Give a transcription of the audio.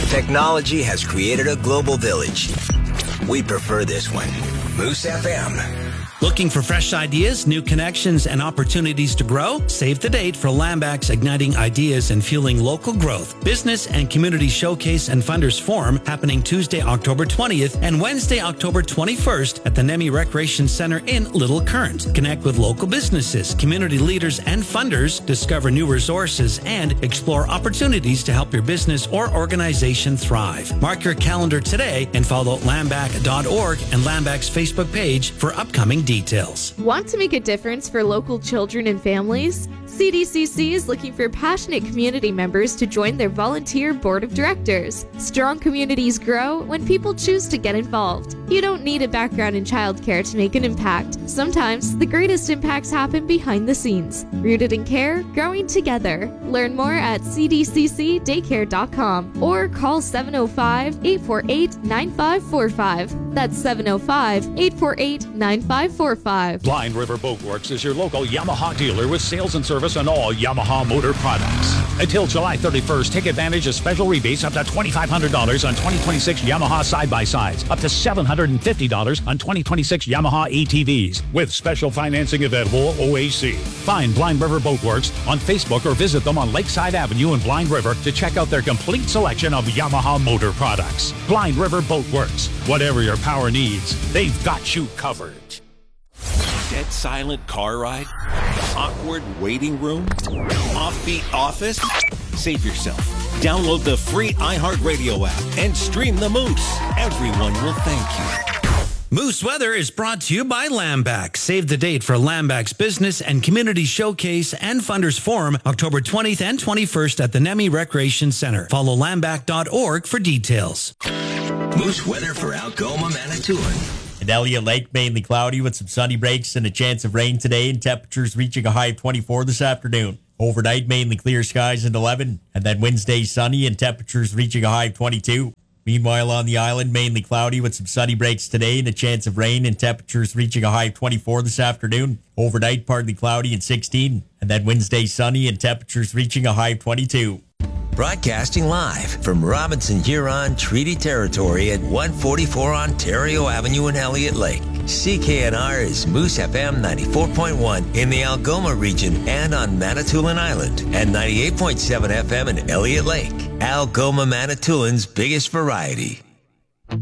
Technology has created a global village. We prefer this one. Moose FM. Looking for fresh ideas, new connections, and opportunities to grow? Save the date for Lambac's Igniting Ideas and Fueling Local Growth Business and Community Showcase and Funders Forum happening Tuesday, October 20th and Wednesday, October 21st at the Nemi Recreation Center in Little Current. Connect with local businesses, community leaders, and funders, discover new resources, and explore opportunities to help your business or organization thrive. Mark your calendar today and follow lambac.org and Lambac's Facebook page for upcoming details. Want to make a difference for local children and families? CDCC is looking for passionate community members to join their volunteer board of directors. Strong communities grow when people choose to get involved. You don't need a background in childcare to make an impact. Sometimes the greatest impacts happen behind the scenes. Rooted in care, growing together. Learn more at cdccdaycare.com or call 705-848-9545. That's 705-848-9545. Blind River Boatworks is your local Yamaha dealer with sales and service on all Yamaha motor products. Until July 31st, take advantage of special rebates up to $2,500 on 2026 Yamaha side-by-sides, up to $750 on 2026 Yamaha ATVs, with special financing available OAC. Find Blind River Boatworks on Facebook or visit them on Lakeside Avenue in Blind River to check out their complete selection of Yamaha motor products. Blind River Boatworks. Whatever your power needs, they've got you covered. Dead silent car ride? Awkward waiting room? Offbeat office? Save yourself. Download the free iHeartRadio app and stream the Moose. Everyone will thank you. Moose Weather is brought to you by Lambac. Save the date for Lambac's Business and Community Showcase and Funders Forum, October 20th and 21st at the Nemi Recreation Center. Follow lambac.org for details. Moose Weather for Algoma, Manitoulin. In Elliott Lake, mainly cloudy with some sunny breaks and a chance of rain today, and temperatures reaching a high of 24 this afternoon. Overnight, mainly clear skies and 11, and then Wednesday sunny and temperatures reaching a high of 22. Meanwhile, on the island, mainly cloudy with some sunny breaks today and a chance of rain and temperatures reaching a high of 24 this afternoon. Overnight, partly cloudy and 16, and then Wednesday sunny and temperatures reaching a high of 22. Broadcasting live from Robinson-Huron Treaty Territory at 144 Ontario Avenue in Elliott Lake. CKNR is Moose FM 94.1 in the Algoma region and on Manitoulin Island, and 98.7 FM in Elliott Lake. Algoma, Manitoulin's biggest variety.